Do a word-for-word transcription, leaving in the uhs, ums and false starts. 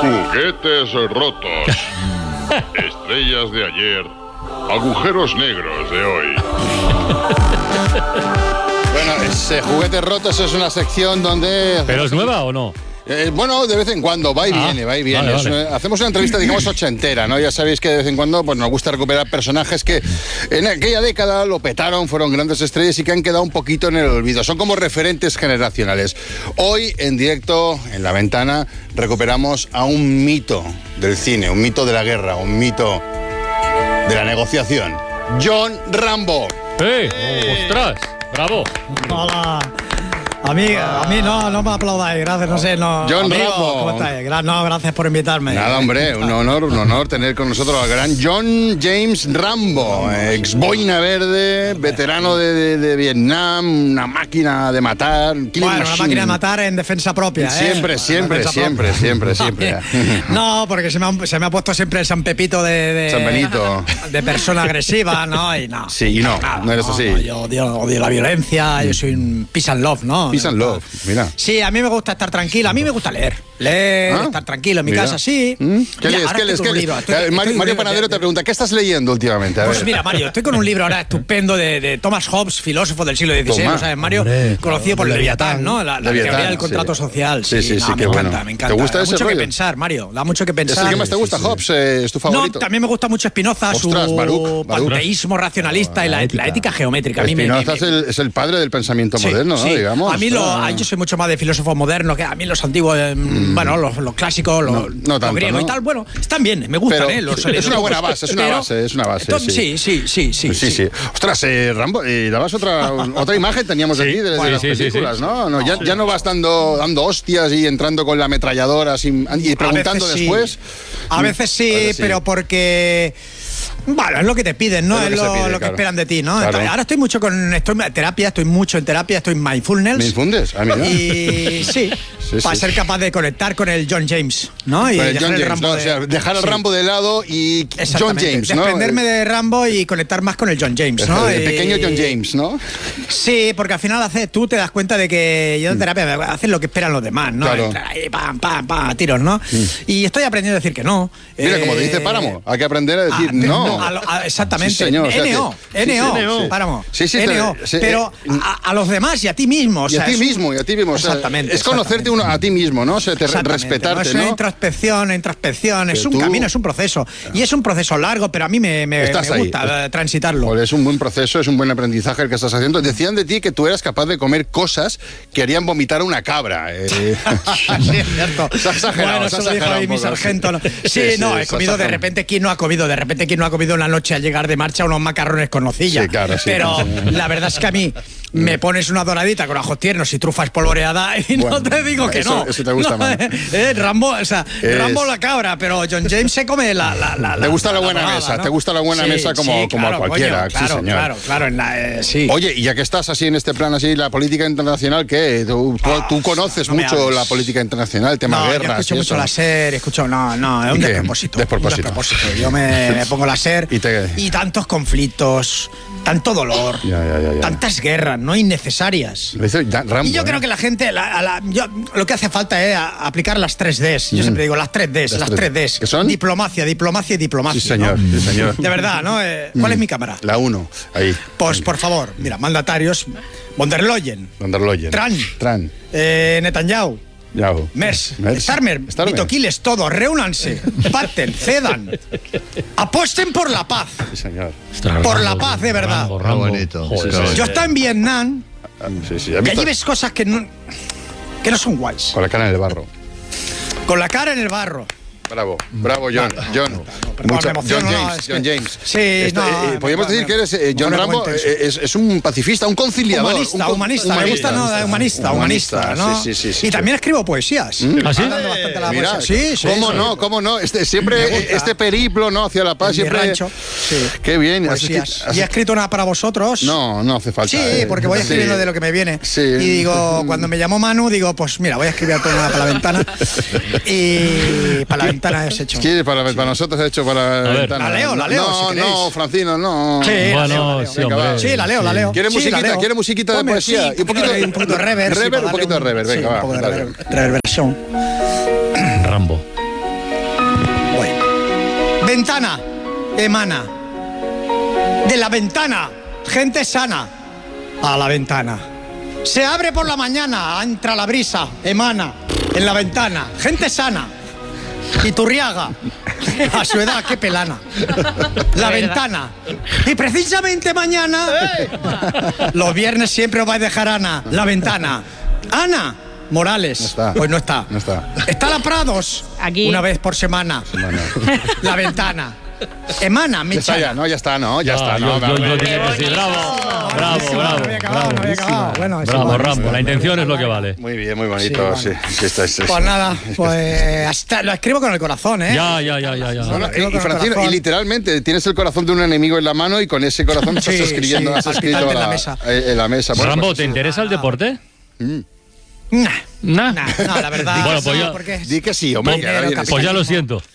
Juguetes rotos. Estrellas de ayer. Agujeros negros de hoy. Bueno, ese Juguetes Rotos es una sección donde... ¿Pero es nueva o no? Eh, bueno, de vez en cuando, va y ah, viene, va y viene. Vale, vale. Una, hacemos una entrevista, digamos, ochentera, ¿no? Ya sabéis que de vez en cuando pues, nos gusta recuperar personajes que en aquella década lo petaron, fueron grandes estrellas y que han quedado un poquito en el olvido. Son como referentes generacionales. Hoy, en directo, en La Ventana, recuperamos a un mito del cine, un mito de la guerra, un mito de la negociación. John Rambo. ¡Eh! ¡Eh! ¡Ostras! ¡Bravo! Hola. A mí, a mí no, no me aplaudáis, gracias, no sé, no. John amigo, Rambo. ¿cómo estáis? Gra- No, gracias por invitarme. Nada, hombre, un honor, un honor tener con nosotros al gran John James Rambo, ex boina verde, veterano de, de, de Vietnam, una máquina de matar. Bueno, una máquina de matar en defensa propia, ¿eh? Siempre, siempre, Defensa siempre, propia. siempre, siempre. No, porque se me, ha, se me ha puesto siempre el San Pepito de, de, San Benito. de persona agresiva, ¿no? Y no. Sí, y no, Nada, no eres así. no, yo odio, odio la violencia, yo soy un peace and love, ¿no? Peace and love, mira. Sí, a mí me gusta estar tranquilo, a mí me gusta leer. Leer, ¿Ah? estar tranquilo en mi Mira. casa, sí. ¿Mm? ¿Qué Mira, lees? ahora ¿Qué estoy lees? con ¿Qué un lees? libro, estoy- Eh, estoy Mario, con un Mario libro Panadero de- te pregunta, ¿qué estás leyendo últimamente? A Pues ver. mira, Mario, estoy con un libro ahora estupendo de, de Thomas Hobbes, filósofo del siglo dieciséis, Toma. ¿no sabes, Mario? Hombre, Conocido por claro, Leviatán, ¿no? La, la Leviatán, teoría del contrato sí. social. Sí, sí, no, sí, me qué encanta, bueno. me encanta. ¿Te gusta da ese mucho que rollo? pensar, Mario, da mucho que ¿Es pensar. el que más te gusta, sí, sí. Hobbes? Eh, ¿Es tu favorito? No, también me gusta mucho Spinoza, Ostras, su Baruch, Baruch. panteísmo racionalista y la, la ética geométrica. A mí me- me- Spinoza es el, es el padre del pensamiento Sí, moderno, ¿no? sí. Digamos. A mí lo, Ah. a- yo soy mucho más de filósofos modernos que a mí los antiguos, eh, bueno, los, los clásicos, los, No, no tanto, los griegos ¿no? y tal. Bueno, están bien, me gustan, Pero ¿eh? Los, es una buena base, es una pero- base, es una base, Entonces, sí. sí, sí, sí, sí. Sí, sí. Ostras, eh, Rambo, eh, dabas otra, otra imagen, teníamos aquí de, de bueno, las sí, sí, películas, sí. ¿no? no ya, ya no vas dando, dando hostias y entrando con la ametralladora sin- y preguntando A veces sí. después. A veces sí, A veces sí. pero porque... Bueno, es lo que te piden, ¿no? Es Es lo lo, que se pide, lo que claro. esperan de ti, ¿no? Claro. Ahora estoy mucho con estoy en terapia, estoy mucho en terapia, estoy en mindfulness. ¿Me infundes? Ah, mira. Y sí, Sí, para sí. ser capaz de conectar con el John James, ¿no? Y Con el dejar John el James, Rambo ¿no? de- O sea, dejar al sí. Rambo de lado y John Exactamente, James, ¿no? desprenderme de Rambo y conectar más con el John James, ¿no? El Y- pequeño John James, ¿no? Sí, porque al final haces, tú te das cuenta de que yo en terapia haces lo que esperan los demás, ¿no? Claro. Entrar ahí, pam, pam, pam, a tiros, ¿no? Y estoy aprendiendo a decir que no. Mira, como te dice Eh, Páramo, hay que aprender a decir Ah, no. a lo- a- exactamente. Sí, señor, o sea, N O, que- N O, sí, sí, sí. Páramo. Sí, sí, te- N O. sí, Pero eh, a, a los demás y a ti mismo. o Y a sea, ti es un- mismo, y a ti mismo. o sea, Exactamente. es conocerte uno a ti mismo, ¿no? O sea, te- Exactamente, respetarte, Es ¿no? una introspección, una introspección, es Pero un tú- camino, es un proceso. Y es un proceso largo, pero a mí me, me, Estás me ahí. gusta eh, transitarlo. Joder, es un buen proceso, es un buen aprendizaje el que estás haciendo. Decían de ti que tú eras capaz de comer cosas que harían vomitar a una cabra. eh. Sí, es cierto. Se ha exagerado, Bueno, se ha eso lo dijo exagerado ahí un mi poco, sargento. ¿no? sí. Sí, Sí, sí, no, se ha he comido de exagerado. repente, ¿quién no ha comido? De repente, ¿quién no ha comido una noche al llegar de marcha unos macarrones con nocilla? Sí, claro, sí. Pero la verdad es que a mí me pones una doradita con ajos tiernos y trufa espolvoreada y Bueno, no te digo que eso- no. eso te gusta No, más. eh, eh, Rambo, o sea, Es- Rambo la cabra, pero John James se come la... la, la Te gusta la buena dorada, mesa, ¿no? te gusta la buena Sí, mesa como, sí, como claro, a cualquiera. coño, sí, claro, señor. claro, claro, en la, eh, sí. Oye, y ya que estás así en este plan, así, la política internacional, ¿qué? Tú, tú- Ah, tú conoces no me mucho hables. la política internacional, el tema No, yo guerras escucho y mucho eso. la SER, escucho, no, no, es un ¿Y qué? despropósito. Despropósito. Un despropósito. Yo me, me pongo la SER Y te- tantos conflictos, tanto dolor, Ya, ya, ya, ya. tantas guerras, no innecesarias. Lo dice ya- Rambo, Y yo ¿eh? creo que la gente, la- a la- yo- lo que hace falta es a- aplicar las tres Ds. Yo siempre digo las tres Ds, Las las, tres- tres Ds. ¿qué son? Diplomacia, diplomacia y diplomacia. Sí, señor, ¿no? sí, señor. De verdad, ¿no? Eh, ¿Cuál es mi cámara? La uno, ahí. Pues por favor, mira, mandatarios, von der Leyen, Van der Leyen. Trump. Tran. eh, Netanyahu, Yahoo. Mers, Mers. Starmer, Starmer. Vitoquiles, todos, reúnanse, pacten, cedan, apuesten por la paz. Sí, señor. Ostras, Por Rambo, la paz, de verdad. Rambo, Qué Rambo. bonito. Joder, Qué sí, bonito. sí. Yo estaba en Vietnam, Ah, sí, sí. ¿Has que visto? allí ves cosas que no, que no son guays. Con la cara en el barro. Con la cara en el barro. Bravo, bravo, John. John. perdón, Mucha- me emociono, John no, James. es que- John James. Sí, Este, no, eh, me- podríamos me- decir que eres eh, me John pone Rambo. muy intenso. eh, Es, es un pacifista, un conciliador. Humanista, un, humanista, me gusta, ¿no? Humanista, humanista, ¿no? Sí, sí, sí, sí, y sí. también escribo poesías. ¿Ah, sí? Estoy dando bastante la Mira, poesía. Sí, sí. ¿Cómo sí. no? ¿Cómo no? Este, siempre Me gusta. este periplo, ¿no? Hacia la paz, En mi siempre. rancho, sí. Qué bien. ¿Has Poesías. escrit- has Y he escrito una para vosotros. No, no hace falta. Sí, eh. porque voy Sí. escribiendo de lo que me viene. Sí. Y digo, cuando me llamó Manu, digo, pues mira, voy a escribir algo para la ventana. Y para la ventana es hecho. ¿Quieres para, para nosotros he hecho para A la ver. ventana? La leo, la leo, No, si no, queréis. Francino, no. Sí, la leo, Bueno, la leo. sí, Venga, hombre. va. Sí, la leo, la leo. ¿Quiere Sí, musiquita? la leo. ¿Quiere musiquita de Ponme, poesía? sí, Y un poquito de, un poquito de reverb. sí, Reverb, para un poquito de darle reverb. sí, Venga, un va, poco de dale. reverb- reverberación. Rambo. Ventana, emana. De la ventana, gente sana. A la ventana. Se abre por la mañana, entra la brisa, emana. En la ventana, gente sana. Iturriaga, a su edad, qué pelana. La ventana. Y precisamente mañana, los viernes siempre os vais a dejar Ana. La ventana. Ana Morales. No está. Pues no está. No está. Está la Prados. Aquí. Una vez por semana. Semana. La ventana. Emana, Ya está, ya, Micha. no, ya está, no, ya Ah, está, yo, no. yo- no, yo no. diría que sí. Bravo, bravo, buenísimo, bravo. no había acabado, no había acabado. Bueno, es Bravo, igual. Rambo. La intención es lo que vale. Muy bien, muy bonito, sí. Sí, sí, está, está, Pues nada, pues hasta lo escribo con el corazón, ¿eh? Ya, ya, ya, ya, ya. No, no, Escribo y, con el Francino, corazón. y literalmente tienes el corazón de un enemigo en la mano y con ese corazón estás Sí, escribiendo, sí, has escrito palpitante en la, la mesa. eh, en la mesa. Bueno, Rambo, pues, ¿te interesa el deporte? Nah, Nah. nah, no, la verdad. Bueno, pues no, ya- porque es- di que sí, hombre. que ahora Dinero, vienes. Pues ya lo siento.